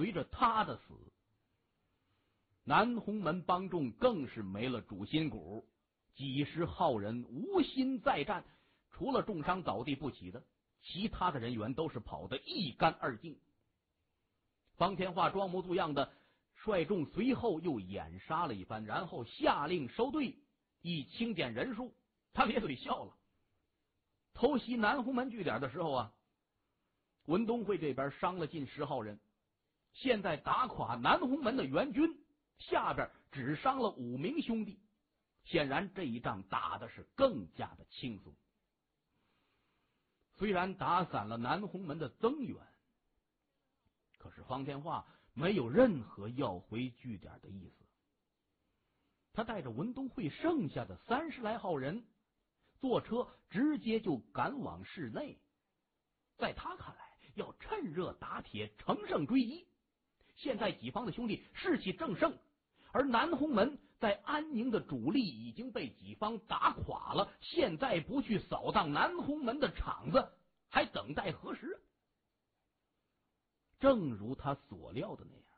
随着他的死，南洪门帮众更是没了主心骨，几十号人无心再战，除了重伤倒地不起的，其他的人员都是跑得一干二净。方天化装模作样的率众随后又掩杀了一番，然后下令收队，一清点人数，他咧嘴笑了。偷袭南洪门据点的时候啊，文东会这边伤了近10号人，现在打垮南洪门的援军，下边只伤了5名兄弟，显然这一仗打的是更加的轻松。虽然打散了南洪门的增援，可是方天化没有任何要回据点的意思。他带着文东会剩下的30来号人坐车直接就赶往市内，在他看来要趁热打铁，乘胜追击。现在己方的兄弟士气正盛，而南洪门在安宁的主力已经被己方打垮了，现在不去扫荡南洪门的场子，还等待何时？正如他所料的那样，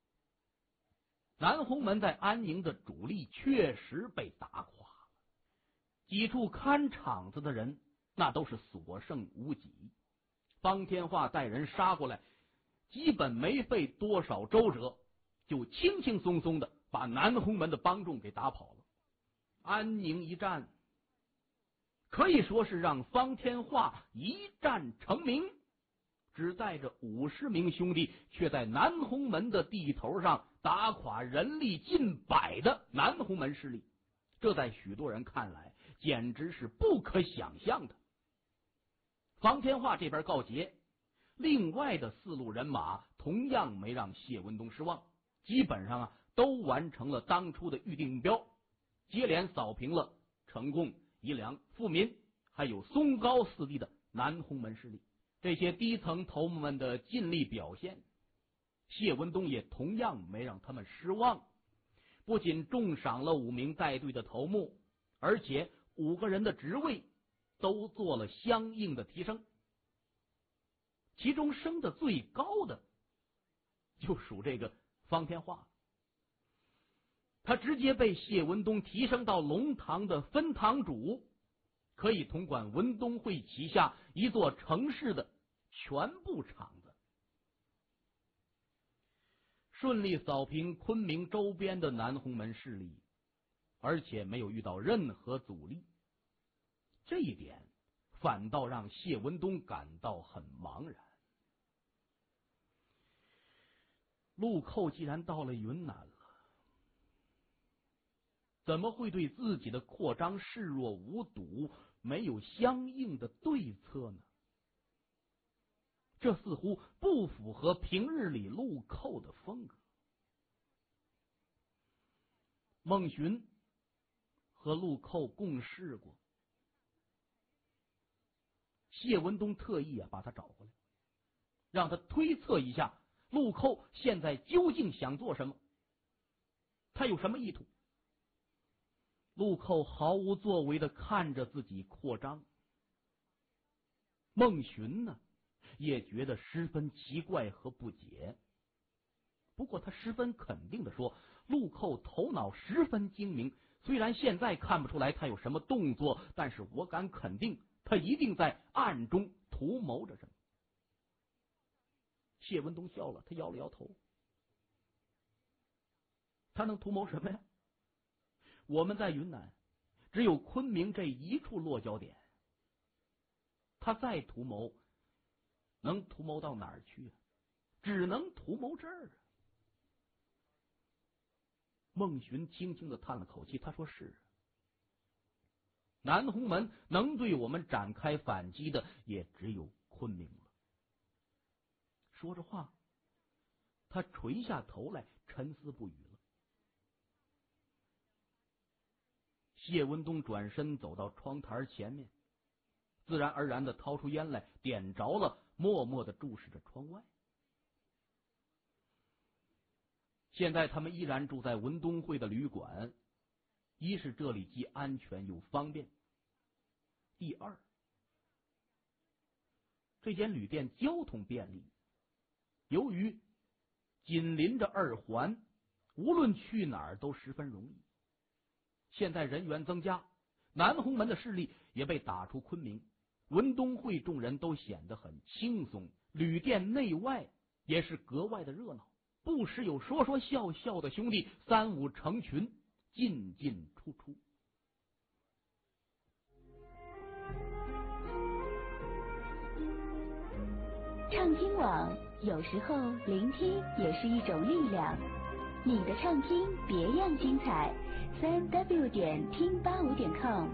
南洪门在安宁的主力确实被打垮了，几处看场子的人那都是所剩无几。方天化带人杀过来，基本没费多少周折，就轻轻松松的把南洪门的帮众给打跑了。安宁一战可以说是让方天化一战成名，只带着50名兄弟，却在南洪门的地头上打垮人力近100的南洪门势力，这在许多人看来简直是不可想象的。方天化这边告捷，另外的4路人马同样没让谢文东失望，基本上都完成了当初的预定目标，接连扫平了成贡、宜良、富民还有松高4地的南洪门势力。这些低层头目们的尽力表现，谢文东也同样没让他们失望，不仅重赏了5名带队的头目，而且5个人的职位都做了相应的提升，其中升的最高的就属这个方天化，他直接被谢文东提升到龙堂的分堂主，可以统管文东会旗下一座城市的全部场子，顺利扫平昆明周边的南洪门势力，而且没有遇到任何阻力。这一点反倒让谢文东感到很茫然。陆寇既然到了云南了，怎么会对自己的扩张视若无睹，没有相应的对策呢？这似乎不符合平日里陆寇的风格。孟寻和陆寇共事过，谢文东特意把他找过来，让他推测一下陆寇现在究竟想做什么，他有什么意图。陆寇毫无作为的看着自己扩张，孟寻呢也觉得十分奇怪和不解。不过他十分肯定的说，陆寇头脑十分精明，虽然现在看不出来他有什么动作，但是我敢肯定他一定在暗中图谋着什么。谢文东笑了，他摇了摇头。他能图谋什么呀？我们在云南只有昆明这一处落脚点，他再图谋能图谋到哪儿去啊？只能图谋这儿啊。孟寻轻轻的叹了口气，他说是，南洪门能对我们展开反击的也只有昆明了。说着话，他垂下头来，沉思不语了。谢文东转身走到窗台前面，自然而然的掏出烟来，点着了，默默的注视着窗外。现在他们依然住在文东会的旅馆，一是这里既安全又方便，第二，这间旅店交通便利。由于紧邻着2环，无论去哪儿都十分容易。现在人员增加，南红门的势力也被打出昆明，文东会众人都显得很轻松，旅店内外也是格外的热闹，不时有说说笑笑的兄弟3、5成群进进出出。 畅听网，有时候聆听也是一种力量。你的畅听别样精彩，3w 点听85.com。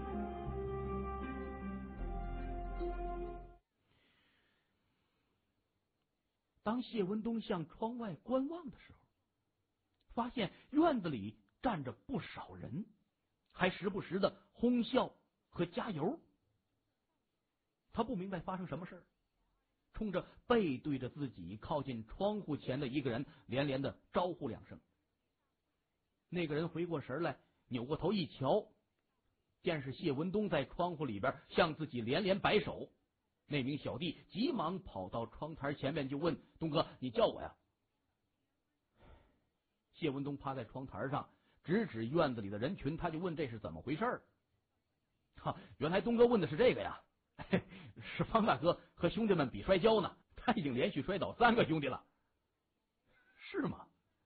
当谢文东向窗外观望的时候，发现院子里站着不少人，还时不时的哄笑和加油。他不明白发生什么事儿，冲着背对着自己靠近窗户前的一个人连连的招呼2声。那个人回过神来，扭过头一瞧，见是谢文东在窗户里边向自己连连摆手。那名小弟急忙跑到窗台前面就问：“东哥，你叫我呀？”谢文东趴在窗台上指指院子里的人群，他就问这是怎么回事。原来东哥问的是这个呀，是方大哥和兄弟们比摔跤呢，他已经连续摔倒3个兄弟了。是吗？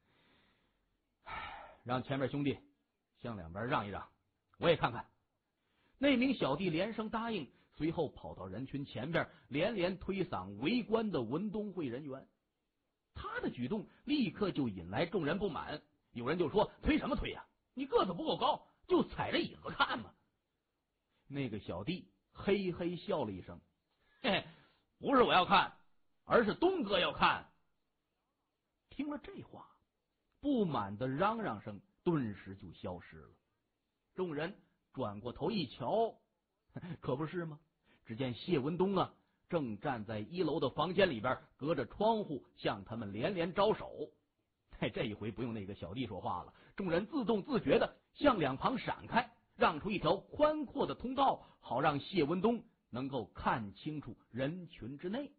让前面兄弟向两边让一让，我也看看。那名小弟连声答应，随后跑到人群前边，连连推搡围观的文东会人员。他的举动立刻就引来众人不满，有人就说：“推什么推呀？你个子不够高，就踩着椅子看嘛。”那个小弟嘿嘿笑了一声：“嘿，不是我要看，而是东哥要看。”听了这话，不满的嚷嚷声顿时就消失了。众人转过头一瞧，可不是吗？只见谢文东正站在1楼的房间里边，隔着窗户向他们连连招手。这一回不用那个小弟说话了，众人自动自觉的向两旁闪开，让出一条宽阔的通道，好让谢文东能够看清楚人群之内。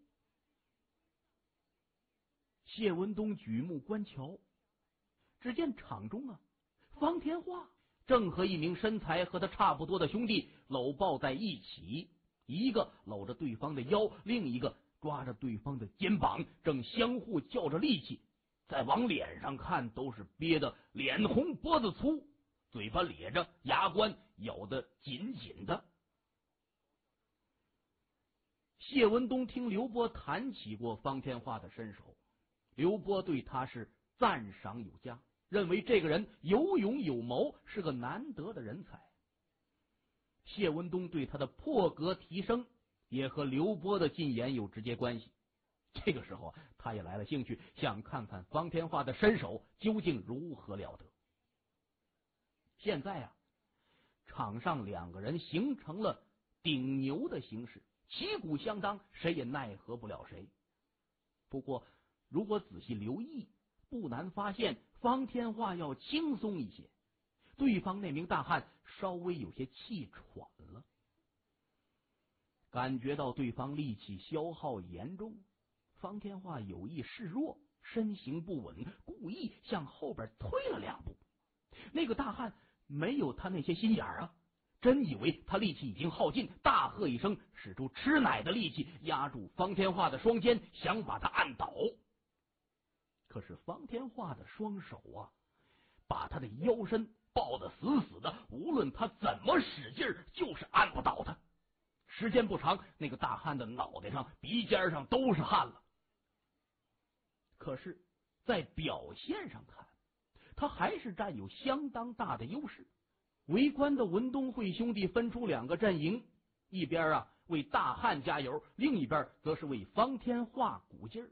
谢文东举目观瞧，只见场中方天化正和一名身材和他差不多的兄弟搂抱在一起，一个搂着对方的腰，另一个抓着对方的肩膀，正相互较着力气。再往脸上看，都是憋得脸红脖子粗，嘴巴咧着，牙关咬得紧紧的。谢文东听刘波谈起过方天化的身手，刘波对他是赞赏有加，认为这个人有勇有谋，是个难得的人才。谢文东对他的破格提升也和刘波的进言有直接关系。这个时候他也来了兴趣，想看看方天化的身手究竟如何了得。现在场上2个人形成了顶牛的形势，旗鼓相当，谁也奈何不了谁。不过如果仔细留意，不难发现方天化要轻松一些，对方那名大汉稍微有些气喘了。感觉到对方力气消耗严重，方天化有意示弱，身形不稳，故意向后边退了2步。那个大汉没有他那些心眼真以为他力气已经耗尽，大喝一声，使出吃奶的力气压住方天化的双肩，想把他按倒。可是方天化的双手把他的腰身抱得死死的，无论他怎么使劲就是按不倒他。时间不长，那个大汉的脑袋上、鼻尖上都是汗了。可是在表现上看，他还是占有相当大的优势。围观的文东会兄弟分出2个阵营，一边为大汉加油，另一边则是为方天化鼓劲儿。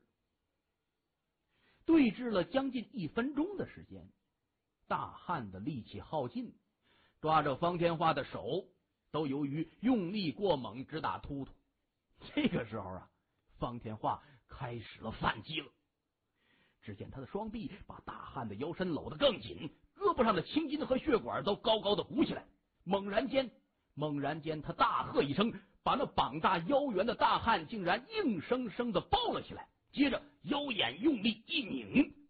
对峙了将近1分钟的时间，大汉的力气耗尽，抓着方天化的手都由于用力过猛直打突突。这个时候方天化开始了反击了。只见他的双臂把大汉的腰身搂得更紧，胳膊上的青筋和血管都高高的鼓起来。猛然间他大喝一声，把那膀大腰圆的大汉竟然硬生生的抱了起来，接着腰眼用力一拧，